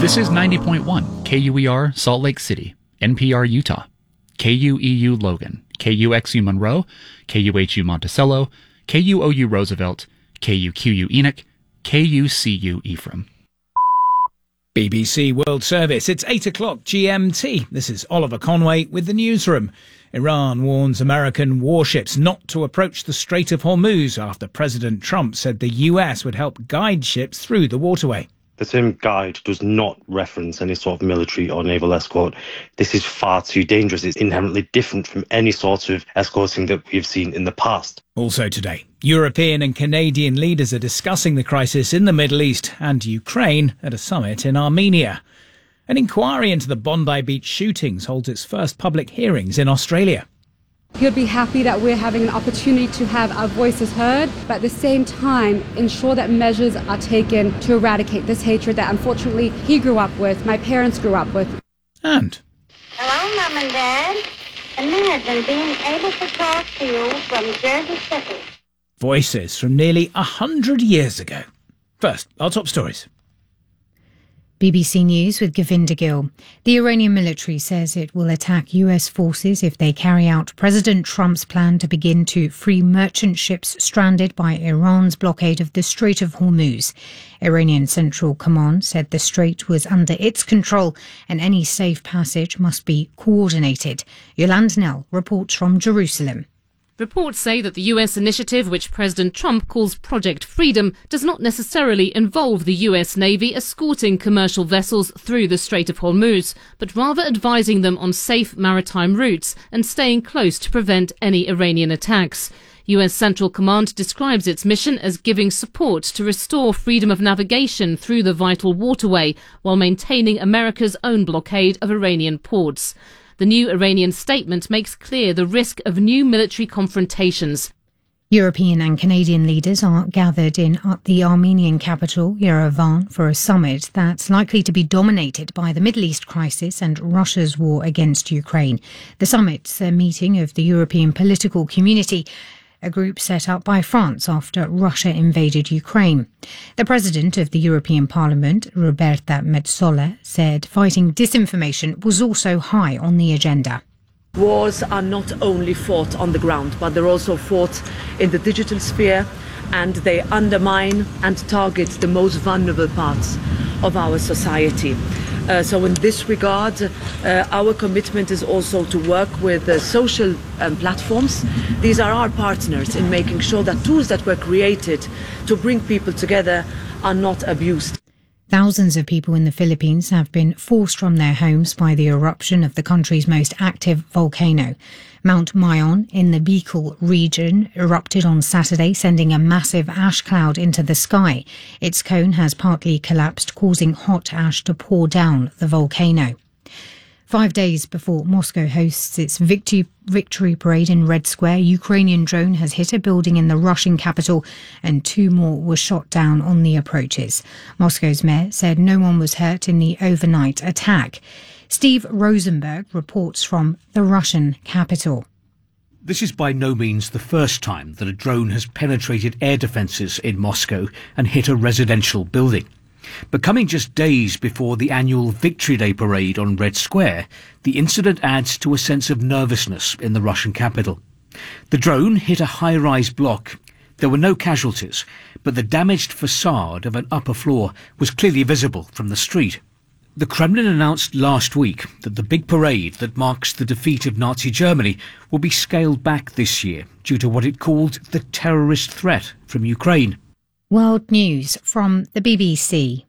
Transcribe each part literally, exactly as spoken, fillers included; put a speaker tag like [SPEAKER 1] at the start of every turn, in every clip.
[SPEAKER 1] This is ninety point one K U E R Salt Lake City, N P R Utah, K U E U Logan, K U X U Monroe, K U H U Monticello, K U O U Roosevelt, K U Q U Enoch, K U C U Ephraim.
[SPEAKER 2] B B C World Service. It's eight o'clock G M T. This is Oliver Conway with the newsroom. Iran warns American warships not to approach the Strait of Hormuz after President Trump said the U S would help guide ships through the waterway.
[SPEAKER 3] The term guide does not reference any sort of military or naval escort. This is far too dangerous. It's inherently different from any sort of escorting that we've seen in the past.
[SPEAKER 2] Also today, European and Canadian leaders are discussing the crisis in the Middle East and Ukraine at a summit in Armenia. An inquiry into the Bondi Beach shootings holds its first public hearings in Australia.
[SPEAKER 4] He'll be happy that we're having an opportunity to have our voices heard, but at the same time ensure that measures are taken to eradicate this hatred that unfortunately he grew up with, my parents grew up with.
[SPEAKER 2] And
[SPEAKER 5] hello, Mum and Dad. Imagine being able to talk to you from Jersey City.
[SPEAKER 2] Voices from nearly a hundred years ago. First, our top stories.
[SPEAKER 6] B B C News with Govinda Gill. The Iranian military says it will attack U S forces if they carry out President Trump's plan to begin to free merchant ships stranded by Iran's blockade of the Strait of Hormuz. Iranian Central Command said the strait was under its control and any safe passage must be coordinated. Yolande Knell reports from Jerusalem.
[SPEAKER 7] Reports say that the U S initiative, which President Trump calls Project Freedom, does not necessarily involve the U S Navy escorting commercial vessels through the Strait of Hormuz, but rather advising them on safe maritime routes and staying close to prevent any Iranian attacks. U S Central Command describes its mission as giving support to restore freedom of navigation through the vital waterway while maintaining America's own blockade of Iranian ports. The new Iranian statement makes clear the risk of new military confrontations.
[SPEAKER 6] European and Canadian leaders are gathered in the Armenian capital, Yerevan, for a summit that's likely to be dominated by the Middle East crisis and Russia's war against Ukraine. The summit's a meeting of the European political community, a group set up by France after Russia invaded Ukraine. The president of the European Parliament, Roberta Metsola, said fighting disinformation was also high on the agenda.
[SPEAKER 8] Wars are not only fought on the ground, but they're also fought in the digital sphere, and they undermine and target the most vulnerable parts of our society. Uh, so in this regard, uh, our commitment is also to work with uh, social um, platforms. These are our partners in making sure that tools that were created to bring people together are not abused.
[SPEAKER 6] Thousands of people in the Philippines have been forced from their homes by the eruption of the country's most active volcano. Mount Mayon in the Bicol region erupted on Saturday, sending a massive ash cloud into the sky. Its cone has partly collapsed, causing hot ash to pour down the volcano. Five days before Moscow hosts its victory, victory parade in Red Square, a Ukrainian drone has hit a building in the Russian capital and two more were shot down on the approaches. Moscow's mayor said no one was hurt in the overnight attack. Steve Rosenberg reports from the Russian capital.
[SPEAKER 9] This is by no means the first time that a drone has penetrated air defences in Moscow and hit a residential building. But coming just days before the annual Victory Day parade on Red Square, the incident adds to a sense of nervousness in the Russian capital. The drone hit a high-rise block. There were no casualties, but the damaged facade of an upper floor was clearly visible from the street. The Kremlin announced last week that the big parade that marks the defeat of Nazi Germany will be scaled back this year due to what it called the terrorist threat from Ukraine.
[SPEAKER 6] World News from the B B C.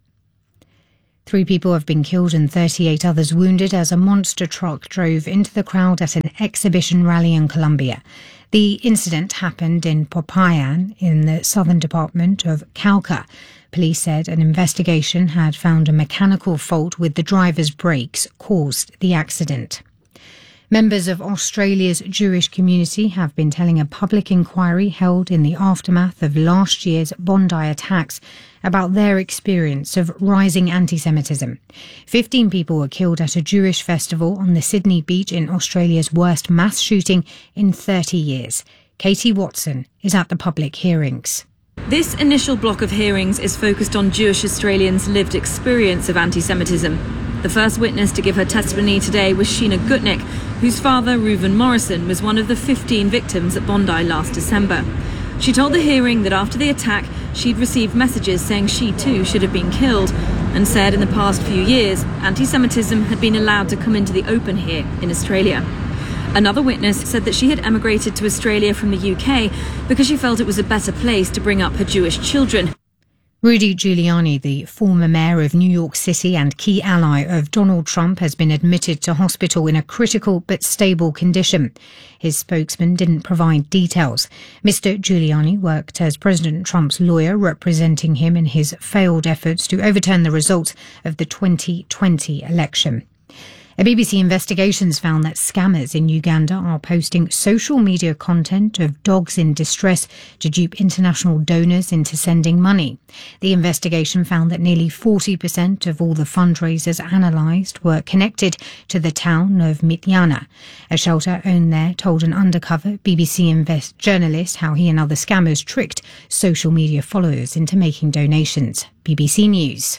[SPEAKER 6] Three people have been killed and thirty-eight others wounded as a monster truck drove into the crowd at an exhibition rally in Colombia. The incident happened in Popayan in the southern department of Cauca. Police said an investigation had found a mechanical fault with the driver's brakes caused the accident. Members of Australia's Jewish community have been telling a public inquiry held in the aftermath of last year's Bondi attacks about their experience of rising anti-Semitism. Fifteen people were killed at a Jewish festival on the Sydney beach in Australia's worst mass shooting in thirty years. Katie Watson is at the public hearings.
[SPEAKER 10] This initial block of hearings is focused on Jewish Australians' lived experience of anti-Semitism. The first witness to give her testimony today was Sheena Gutnick, whose father, Reuven Morrison, was one of the fifteen victims at Bondi last December. She told the hearing that after the attack, she'd received messages saying she too should have been killed, and said in the past few years, anti-Semitism had been allowed to come into the open here in Australia. Another witness said that she had emigrated to Australia from the U K because she felt it was a better place to bring up her Jewish children.
[SPEAKER 6] Rudy Giuliani, the former mayor of New York City and key ally of Donald Trump, has been admitted to hospital in a critical but stable condition. His spokesman didn't provide details. Mister Giuliani worked as President Trump's lawyer, representing him in his failed efforts to overturn the results of the twenty twenty election. A B B C investigation's found that scammers in Uganda are posting social media content of dogs in distress to dupe international donors into sending money. The investigation found that nearly forty percent of all the fundraisers analysed were connected to the town of Mityana. A shelter owned there told an undercover B B C invest journalist how he and other scammers tricked social media followers into making donations. B B C News.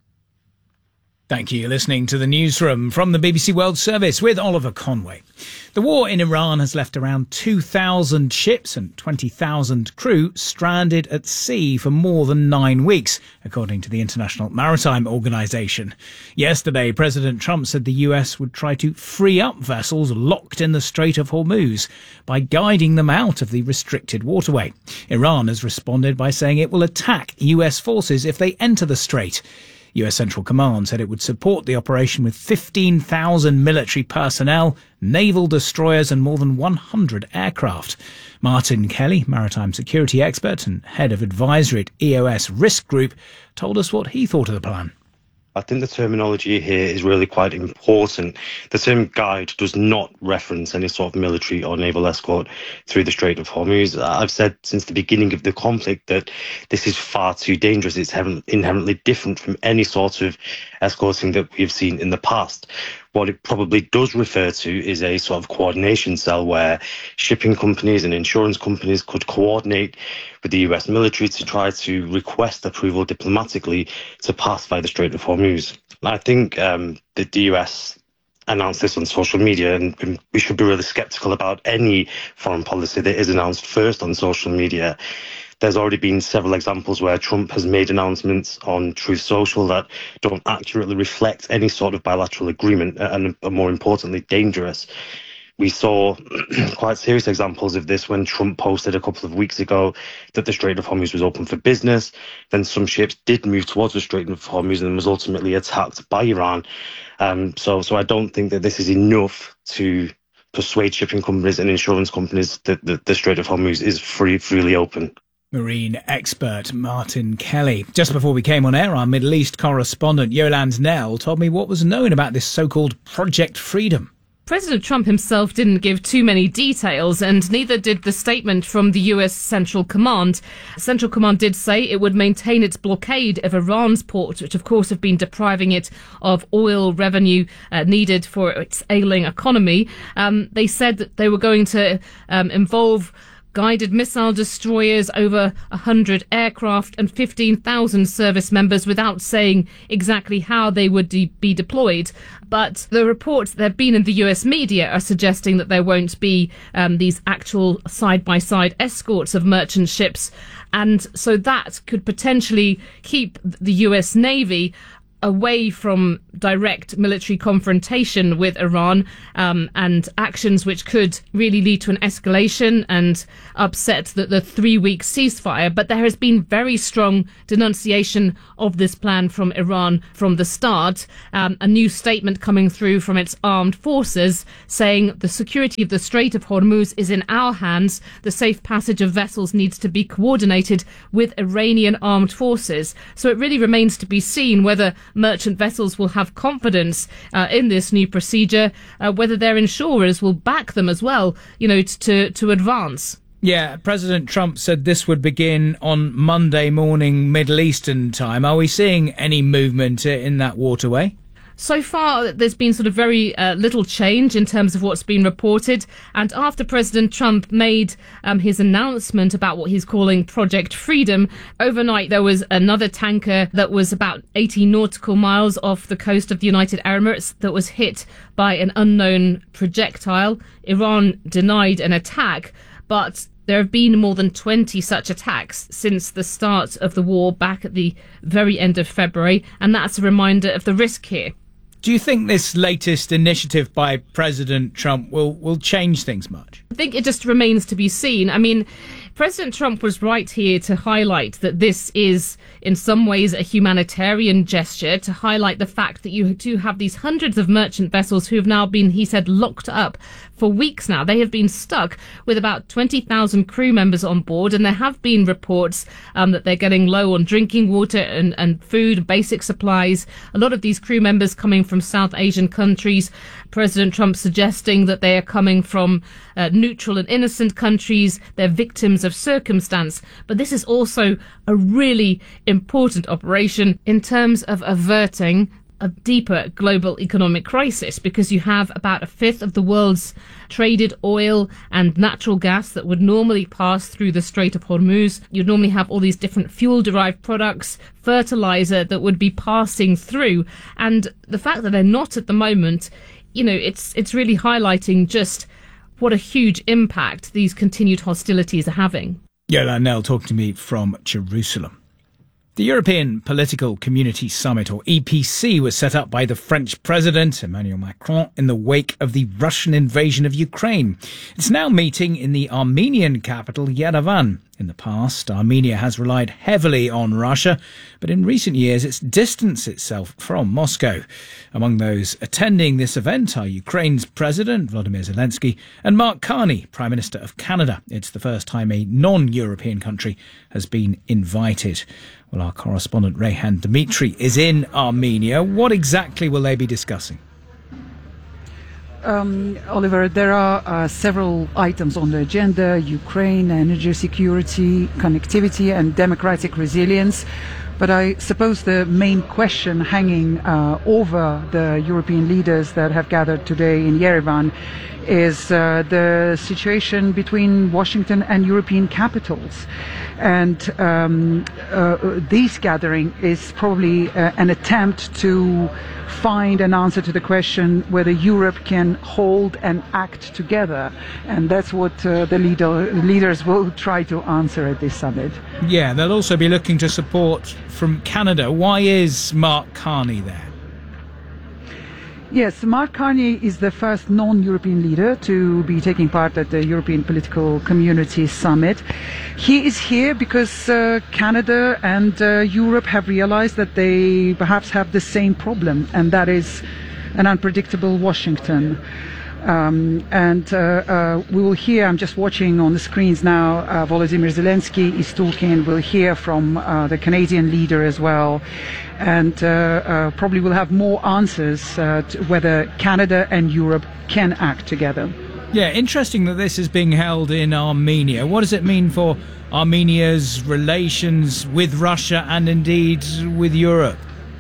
[SPEAKER 2] Thank you. You're listening to the Newsroom from the B B C World Service with Oliver Conway. The war in Iran has left around two thousand ships and twenty thousand crew stranded at sea for more than nine weeks, according to the International Maritime Organization. Yesterday, President Trump said the U S would try to free up vessels locked in the Strait of Hormuz by guiding them out of the restricted waterway. Iran has responded by saying it will attack U S forces if they enter the strait. U S Central Command said it would support the operation with fifteen thousand military personnel, naval destroyers and more than one hundred aircraft. Martin Kelly, maritime security expert and head of advisory at E O S Risk Group, told us what he thought of the plan.
[SPEAKER 3] I think the terminology here is really quite important. The term guide does not reference any sort of military or naval escort through the Strait of Hormuz. I've said since the beginning of the conflict that this is far too dangerous. It's inherently different from any sort of escorting that we've seen in the past. What it probably does refer to is a sort of coordination cell where shipping companies and insurance companies could coordinate with the U S military to try to request approval diplomatically to pass by the Strait of Hormuz. I think um, that the U S announced this on social media, and we should be really sceptical about any foreign policy that is announced first on social media. There's already been several examples where Trump has made announcements on Truth Social that don't accurately reflect any sort of bilateral agreement and are more importantly dangerous. We saw quite serious examples of this when Trump posted a couple of weeks ago that the Strait of Hormuz was open for business. Then some ships did move towards the Strait of Hormuz and was ultimately attacked by Iran. Um, so, so I don't think that this is enough to persuade shipping companies and insurance companies that the, the Strait of Hormuz is free, freely open.
[SPEAKER 2] Marine expert Martin Kelly. Just before we came on air, our Middle East correspondent Yolande Knell told me what was known about this so-called Project Freedom.
[SPEAKER 7] President Trump himself didn't give too many details, and neither did the statement from the U S Central Command. Central Command did say it would maintain its blockade of Iran's ports, which of course have been depriving it of oil revenue uh, needed for its ailing economy. Um, they said that they were going to um, involve guided missile destroyers, over one hundred aircraft and fifteen thousand service members, without saying exactly how they would de- be deployed. But the reports that have been in the U S media are suggesting that there won't be um, these actual side-by-side escorts of merchant ships. And so that could potentially keep the U S Navy away from direct military confrontation with Iran um, and actions which could really lead to an escalation and upset the, the three-week ceasefire. But there has been very strong denunciation of this plan from Iran from the start. Um, a new statement coming through from its armed forces saying the security of the Strait of Hormuz is in our hands. The safe passage of vessels needs to be coordinated with Iranian armed forces. So it really remains to be seen whether merchant vessels will have confidence uh, in this new procedure, uh, whether their insurers will back them as well, you know, to to advance.
[SPEAKER 2] Yeah, President Trump said this would begin on Monday morning Middle Eastern time. Are we seeing any movement in that waterway?
[SPEAKER 7] So far, there's been sort of very uh, little change in terms of what's been reported. And after President Trump made um, his announcement about what he's calling Project Freedom, overnight there was another tanker that was about eighty nautical miles off the coast of the United Arab Emirates that was hit by an unknown projectile. Iran denied an attack, but there have been more than twenty such attacks since the start of the war back at the very end of February, and that's a reminder of the risk here.
[SPEAKER 2] Do you think this latest initiative by President Trump will, will change things much?
[SPEAKER 7] I think it just remains to be seen. I mean, President Trump was right here to highlight that this is in some ways a humanitarian gesture, to highlight the fact that you do have these hundreds of merchant vessels who have now been, he said, locked up for weeks now. They have been stuck with about twenty thousand crew members on board, and there have been reports um, that they're getting low on drinking water and, and food, basic supplies. A lot of these crew members coming from South Asian countries. President Trump suggesting that they are coming from uh, neutral and innocent countries. They're victims of circumstance. But this is also a really important operation in terms of averting a deeper global economic crisis, because you have about a fifth of the world's traded oil and natural gas that would normally pass through the Strait of Hormuz. You'd normally have all these different fuel-derived products, fertilizer that would be passing through. And the fact that they're not at the moment, you know, it's it's really highlighting just what a huge impact these continued hostilities are having.
[SPEAKER 2] Yola Nell talking to me from Jerusalem. The European Political Community Summit, or E P C, was set up by the French President, Emmanuel Macron, in the wake of the Russian invasion of Ukraine. It's now meeting in the Armenian capital, Yerevan. In the past, Armenia has relied heavily on Russia, but in recent years it's distanced itself from Moscow. Among those attending this event are Ukraine's President, Volodymyr Zelensky, and Mark Carney, Prime Minister of Canada. It's the first time a non-European country has been invited. Well, our correspondent Rayhan Dimitri is in Armenia. What exactly will they be discussing?
[SPEAKER 11] Um, Oliver, there are uh, several items on the agenda: Ukraine, energy security, connectivity and democratic resilience. But I suppose the main question hanging uh, over the European leaders that have gathered today in Yerevan is uh, the situation between Washington and European capitals. And um, uh, this gathering is probably uh, an attempt to find an answer to the question whether Europe can hold and act together. And that's what uh, the leader, leaders will try to answer at this summit.
[SPEAKER 2] Yeah, they'll also be looking to support from Canada. Why is Mark Carney there?
[SPEAKER 11] Yes, Mark Carney is the first non-European leader to be taking part at the European Political Community Summit. He is here because uh, Canada and uh, Europe have realized that they perhaps have the same problem, and that is an unpredictable Washington. Um, and uh, uh, we will hear, I'm just watching on the screens now, uh, Volodymyr Zelensky is talking. We'll hear from uh, the Canadian leader as well. And uh, uh, probably we'll have more answers uh, to whether Canada and Europe can act together.
[SPEAKER 2] Yeah, interesting that this is being held in Armenia. What does it mean for Armenia's relations with Russia and indeed with Europe?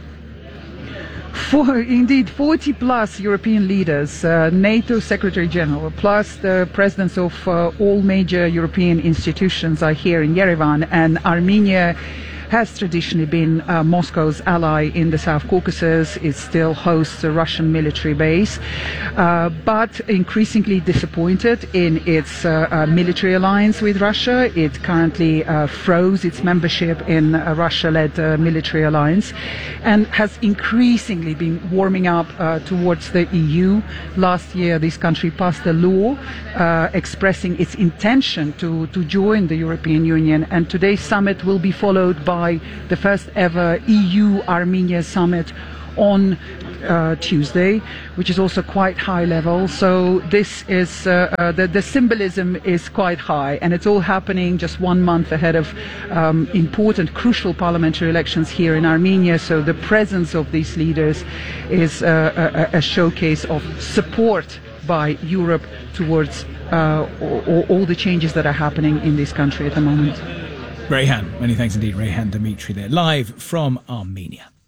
[SPEAKER 11] For, indeed, forty plus European leaders, uh, NATO Secretary General, plus the presidents of uh, all major European institutions are here in Yerevan, and Armenia has traditionally been uh, Moscow's ally in the South Caucasus. It still hosts a Russian military base, uh, but increasingly disappointed in its uh, uh, military alliance with Russia. It currently uh, froze its membership in a Russia-led uh, military alliance and has increasingly been warming up uh, towards the E U. Last year, this country passed a law uh, expressing its intention to, to join the European Union, and today's summit will be followed by the first ever E U-Armenia summit on uh, Tuesday, which is also quite high level. So this is uh, uh, the, the symbolism is quite high, and it's all happening just one month ahead of um, important, crucial parliamentary elections here in Armenia. So the presence of these leaders is uh, a, a showcase of support by Europe towards uh, all, all the changes that are happening in this country at the moment.
[SPEAKER 2] Rayhan, many thanks indeed, Rayhan Dimitri there, live from Armenia.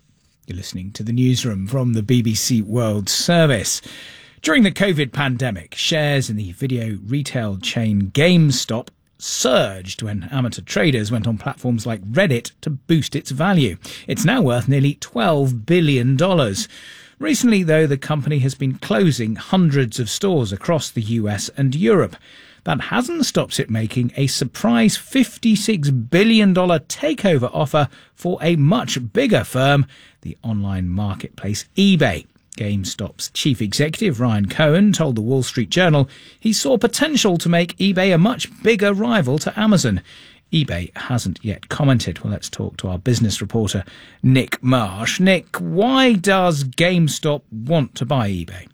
[SPEAKER 2] You're listening to the newsroom from the B B C World Service. During the COVID pandemic, shares in the video retail chain GameStop surged when amateur traders went on platforms like Reddit to boost its value. It's now worth nearly twelve billion dollars. Recently, though, the company has been closing hundreds of stores across the U S and Europe. That hasn't stopped it making a surprise fifty-six billion dollars takeover offer for a much bigger firm, the online marketplace eBay. GameStop's chief executive, Ryan Cohen, told the Wall Street Journal he saw potential to make eBay a much bigger rival to Amazon. eBay hasn't yet commented. Well, let's talk to our business reporter, Nick Marsh. Nick, why does GameStop want to buy eBay?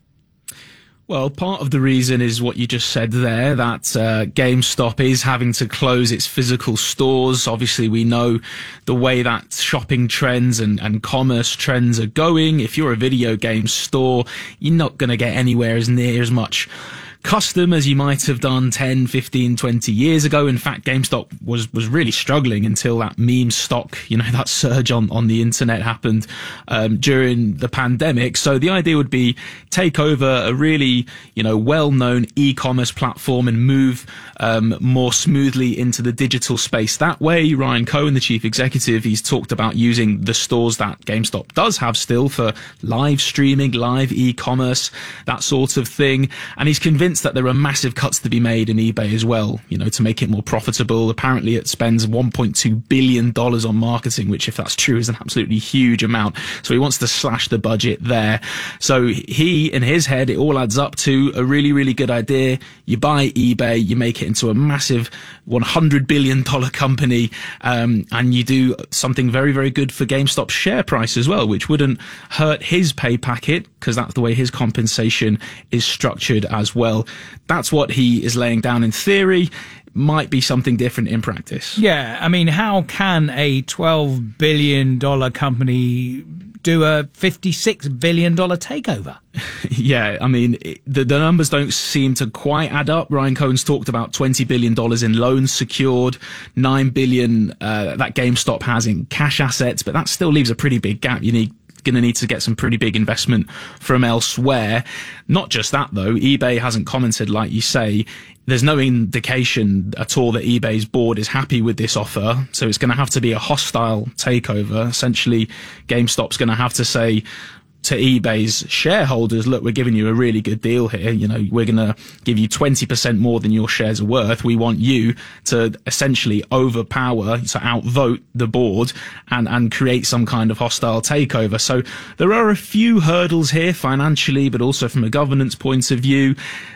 [SPEAKER 12] Well, part of the reason is what you just said there, that uh, GameStop is having to close its physical stores. Obviously, we know the way that shopping trends and, and commerce trends are going. If you're a video game store, you're not going to get anywhere as near as much custom as you might have done ten, fifteen, twenty years ago. In fact, GameStop was, was really struggling until that meme stock, you know, that surge on, on the internet happened um, during the pandemic. So the idea would be take over a really, you know, well-known e-commerce platform and move um, more smoothly into the digital space. That way, Ryan Cohen, the chief executive, he's talked about using the stores that GameStop does have still for live streaming, live e-commerce, that sort of thing. And he's convinced that there are massive cuts to be made in eBay as well, you know, to make it more profitable. Apparently it spends one point two billion dollars on marketing, which, if that's true, is an absolutely huge amount. So he wants to slash the budget there. So he, in his head, it all adds up to a really, really good idea. You buy eBay, you make it into a massive one hundred billion dollars company, um, and you do something very, very good for GameStop's share price as well, which wouldn't hurt his pay packet, because that's the way his compensation is structured as well. That's what he is laying down in theory. Might be something different in practice.
[SPEAKER 2] Yeah, I mean, how can a twelve billion dollars company do a fifty-six billion dollars takeover?
[SPEAKER 12] Yeah, I mean, it, the, the numbers don't seem to quite add up. Ryan Cohen's talked about twenty billion dollars in loans secured, nine billion dollars uh, that GameStop has in cash assets, but that still leaves a pretty big gap. You need going to need to get some pretty big investment from elsewhere. Not just that, though. eBay hasn't commented, like you say. There's no indication at all that eBay's board is happy with this offer. So it's going to have to be a hostile takeover. Essentially, GameStop's going to have to say to eBay's shareholders, look, we're giving you a really good deal here. You know, we're going to give you twenty percent more than your shares are worth. We want you to essentially overpower, to outvote the board and, and create some kind of hostile takeover. So there are a few hurdles here financially, but also from a governance point of view.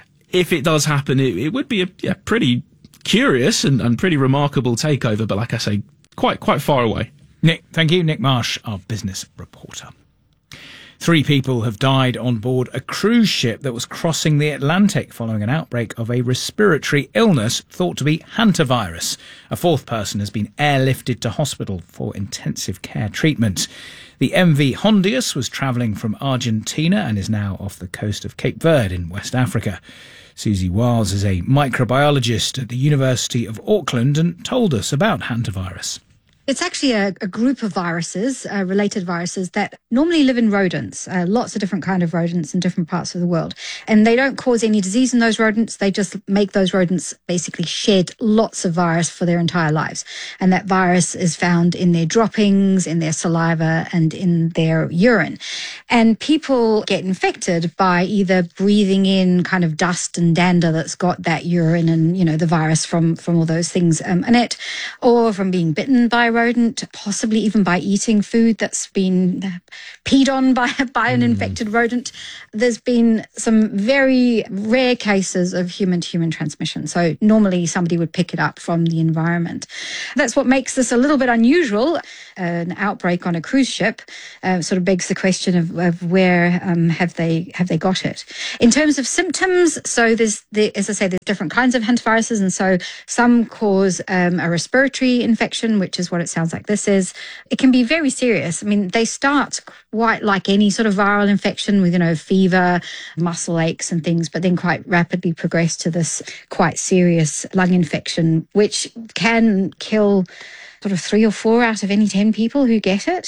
[SPEAKER 12] If it does happen, it, it would be a yeah, pretty curious and, and pretty remarkable takeover. But like I say, quite, quite far away.
[SPEAKER 2] Nick, thank you. Nick Marsh, our business reporter. Three people have died on board a cruise ship that was crossing the Atlantic following an outbreak of a respiratory illness thought to be hantavirus. A fourth person has been airlifted to hospital for intensive care treatment. The M V Hondius was travelling from Argentina and is now off the coast of Cape Verde in West Africa. Susie Wiles is a microbiologist at the University of Auckland and told us about hantavirus.
[SPEAKER 13] It's actually a, a group of viruses, uh, related viruses, that normally live in rodents, uh, lots of different kind of rodents in different parts of the world. And they don't cause any disease in those rodents. They just make those rodents basically shed lots of virus for their entire lives. And that virus is found in their droppings, in their saliva, and in their urine. And people get infected by either breathing in kind of dust and dander that's got that urine and, you know, the virus from, from all those things um, in it, or from being bitten by a rodent, possibly even by eating food that's been peed on by, by an mm. infected rodent. There's been some very rare cases of human-to-human transmission. So normally somebody would pick it up from the environment. That's what makes this a little bit unusual. An outbreak on a cruise ship uh, sort of begs the question of, of where um, have they have they got it. In terms of symptoms, so there's, there, as I say, there's different kinds of hantaviruses, and so some cause um, a respiratory infection, which is what it sounds like this is. It can be very serious. I mean, they start quite like any sort of viral infection with, you know, fever, muscle aches and things, but then quite rapidly progress to this quite serious lung infection, which can kill sort of three or four out of any ten people who get it.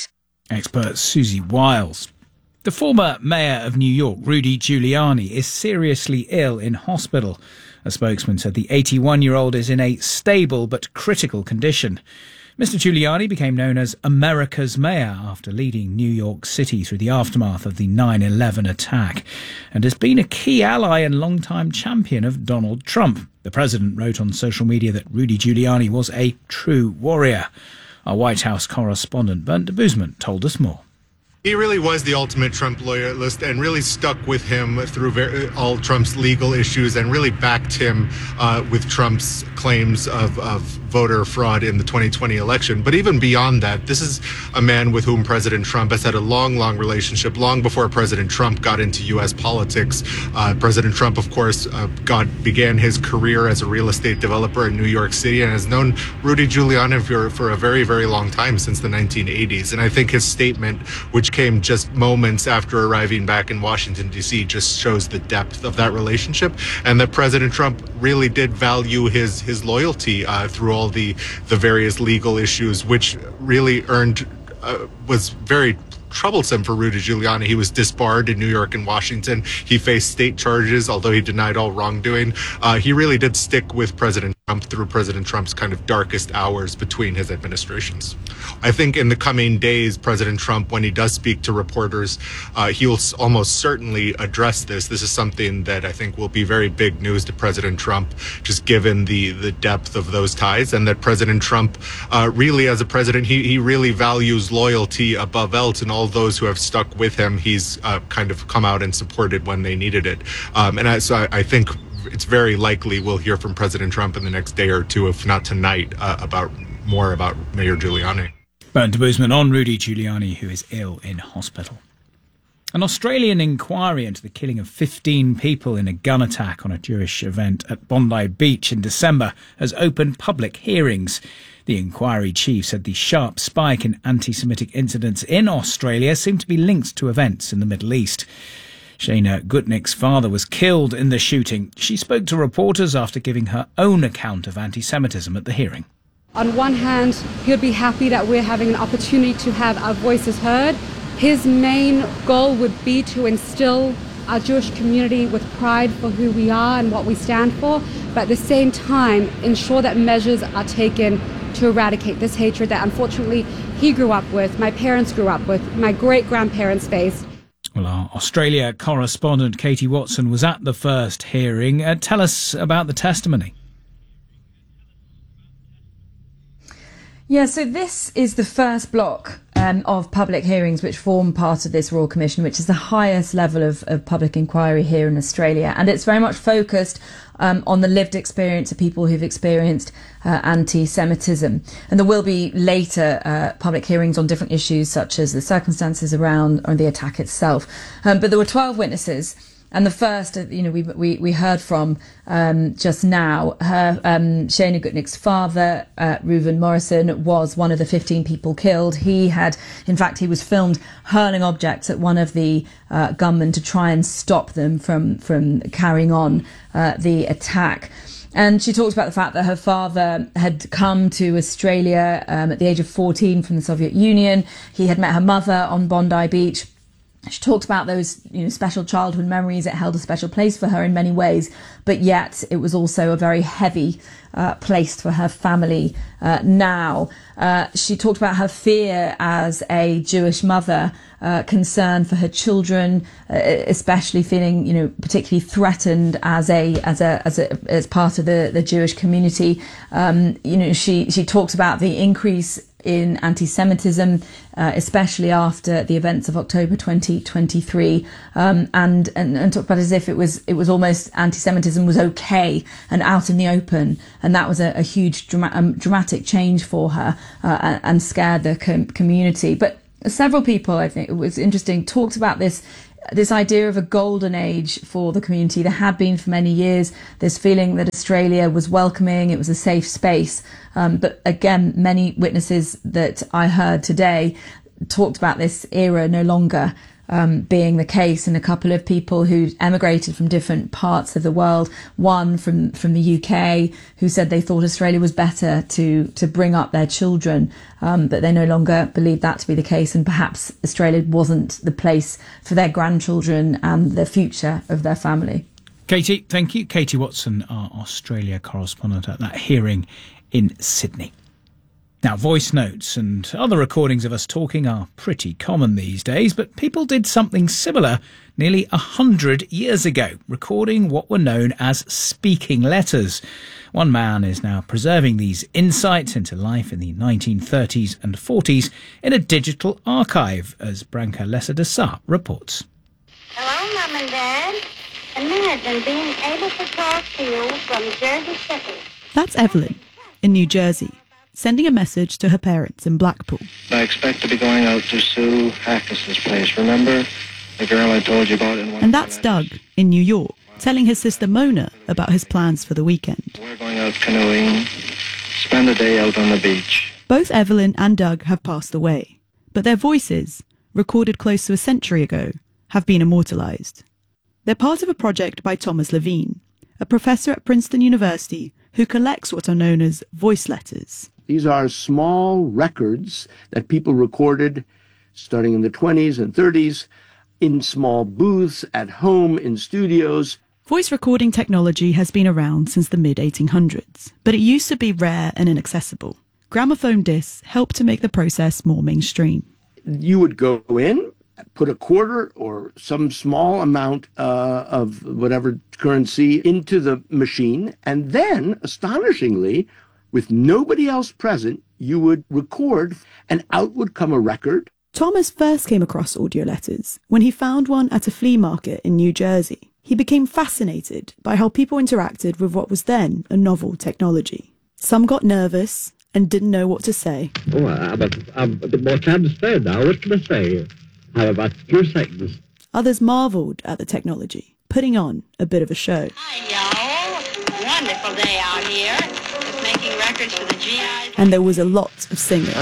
[SPEAKER 2] Expert Susie Wiles. The former mayor of New York, Rudy Giuliani, is seriously ill in hospital. A spokesman said the eighty-one-year-old is in a stable but critical condition. Mister Giuliani became known as America's mayor after leading New York City through the aftermath of the nine eleven attack, and has been a key ally and longtime champion of Donald Trump. The president wrote on social media that Rudy Giuliani was a true warrior. Our White House correspondent Bernd Debusman told us more.
[SPEAKER 14] He really was the ultimate Trump loyalist and really stuck with him through very, all Trump's legal issues and really backed him uh, with Trump's claims of, of voter fraud in the twenty twenty election. But even beyond that, this is a man with whom President Trump has had a long, long relationship, long before President Trump got into U S politics. Uh, President Trump, of course, uh, got, began his career as a real estate developer in New York City and has known Rudy Giuliani for, for a very, very long time, since the nineteen eighties. And I think his statement, which came just moments after arriving back in Washington, D C, just shows the depth of that relationship, and that President Trump really did value his his loyalty uh, through all the the various legal issues, which really earned uh, was very troublesome for Rudy Giuliani. He was disbarred in New York and Washington. He faced state charges, although he denied all wrongdoing. Uh, he really did stick with President Trump through President Trump's kind of darkest hours between his administrations. I think in the coming days, President Trump, when he does speak to reporters, uh, he will almost certainly address this. This is something that I think will be very big news to President Trump, just given the, the depth of those ties, and that President Trump uh, really, as a president, he, he really values loyalty above else, and all those who have stuck with him, he's uh, kind of come out and supported when they needed it. Um, and I, so I, I think it's very likely we'll hear from President Trump in the next day or two, if not tonight, uh, about more about Mayor Giuliani.
[SPEAKER 2] Bernd Debusman on Rudy Giuliani, who is ill in hospital. An Australian inquiry into the killing of fifteen people in a gun attack on a Jewish event at Bondi Beach in December has opened public hearings. The inquiry chief said the sharp spike in anti-Semitic incidents in Australia seemed to be linked to events in the Middle East. Shana Gutnick's father was killed in the shooting. She spoke to reporters after giving her own account of anti-Semitism at the hearing.
[SPEAKER 4] On one hand, he'll be happy that we're having an opportunity to have our voices heard. His main goal would be to instill our Jewish community with pride for who we are and what we stand for, but at the same time, ensure that measures are taken to eradicate this hatred that unfortunately he grew up with, my parents grew up with, my great-grandparents faced.
[SPEAKER 2] Well, our Australia correspondent Katie Watson was at the first hearing. Uh, tell us about the testimony.
[SPEAKER 15] Yeah, so this is the first block um, of public hearings which form part of this Royal Commission, which is the highest level of, of public inquiry here in Australia. And it's very much focused um, on the lived experience of people who've experienced uh, anti-Semitism. And there will be later uh, public hearings on different issues, such as the circumstances around or the attack itself. Um, but there were twelve witnesses. And the first, you know, we we, we heard from um, just now, her um, Shana Gutnick's father, uh, Reuven Morrison, was one of the fifteen people killed. He had, in fact, he was filmed hurling objects at one of the uh, gunmen to try and stop them from from carrying on uh, the attack. And she talked about the fact that her father had come to Australia um, at the age of fourteen from the Soviet Union. He had met her mother on Bondi Beach. She talked about those, you know, special childhood memories. It held a special place for her in many ways, but yet it was also a very heavy uh, place for her family uh, now. Uh, she talked about her fear as a Jewish mother, uh, concern for her children, uh, especially feeling, you know, particularly threatened as a as a as a as part of the the Jewish community. Um, you know, she she talked about the increase in anti-Semitism, uh, especially after the events of October twenty twenty-three, um, and, and and talked about it as if it was it was almost anti-Semitism was okay and out in the open, and that was a, a huge drama- um, dramatic change for her uh, and, and scared the com- community. But several people, I think it was interesting, talked about this. This idea of a golden age for the community. There had been for many years this feeling that Australia was welcoming, it was a safe space. Um, but again, many witnesses that I heard today talked about this era no longer um, being the case, and a couple of people who emigrated from different parts of the world. One from, from the U K who said they thought Australia was better to, to bring up their children, um, but they no longer believe that to be the case, and perhaps Australia wasn't the place for their grandchildren and the future of their family.
[SPEAKER 2] Katie, thank you. Katie Watson, our Australia correspondent at that hearing in Sydney. Now, voice notes and other recordings of us talking are pretty common these days, but people did something similar nearly a hundred years ago, recording what were known as speaking letters. One man is now preserving these insights into life in the nineteen thirties and forties in a digital archive, as Branka Lesser-Dessart reports.
[SPEAKER 5] Hello, Mum and Dad. Imagine being able to talk to you from Jersey City.
[SPEAKER 16] That's Evelyn in New Jersey, sending a message to her parents in Blackpool.
[SPEAKER 17] I expect to be going out to Sue Hackis's place. Remember the girl I told you about in one?
[SPEAKER 16] And that's Doug in New York, telling his sister Mona about his plans for the weekend.
[SPEAKER 17] We're going out canoeing, spend the day out on the beach.
[SPEAKER 16] Both Evelyn and Doug have passed away, but their voices, recorded close to a century ago, have been immortalised. They're part of a project by Thomas Levine, a professor at Princeton University who collects what are known as voice letters.
[SPEAKER 18] These are small records that people recorded starting in the twenties and thirties in small booths, at home, in studios.
[SPEAKER 16] Voice recording technology has been around since the mid eighteen hundreds, but it used to be rare and inaccessible. Gramophone discs helped to make the process more mainstream.
[SPEAKER 18] You would go in, put a quarter or some small amount uh, of whatever currency into the machine, and then, astonishingly, with nobody else present, you would record, and out would come a record.
[SPEAKER 16] Thomas first came across audio letters when he found one at a flea market in New Jersey. He became fascinated by how people interacted with what was then a novel technology. Some got nervous and didn't know what to say.
[SPEAKER 19] Oh, I'm a, I'm a bit more time to spare now. What can I say? I have about a few seconds.
[SPEAKER 16] Others marvelled at the technology, putting on a bit of a show.
[SPEAKER 5] Hi, y'all. Wonderful day out here. Just making records for the G Is.
[SPEAKER 16] And there was a lot of singing.